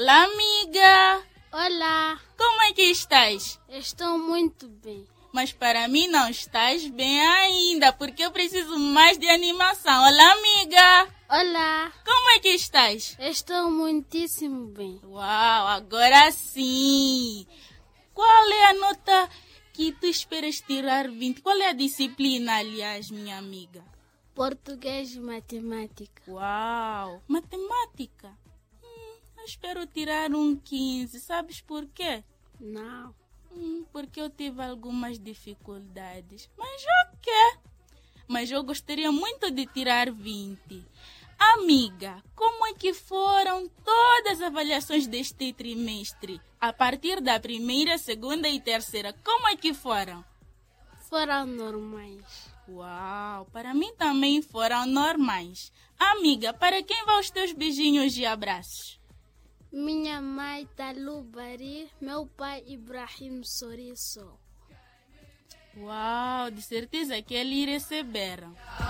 Olá, amiga! Olá! Como é que estás? Estou muito bem. Mas para mim não estás bem ainda, porque eu preciso mais de animação. Olá, amiga! Olá! Como é que estás? Estou muitíssimo bem. Uau, agora sim! Qual é a nota que tu esperas tirar 20? Qual é a disciplina, aliás, minha amiga? Português e matemática. Uau! Matemática? Eu espero tirar um 15. Sabes por quê? Não. Porque eu tive algumas dificuldades. Mas eu gostaria muito de tirar 20. Amiga, como é que foram todas as avaliações deste trimestre? A partir da primeira, segunda e terceira, como é que foram? Foram normais. Uau, para mim também foram normais. Amiga, para quem vão os teus beijinhos e abraços? Minha mãe Talu Bari, meu pai Ibrahim Soriso. Uau, de certeza que eles receberam.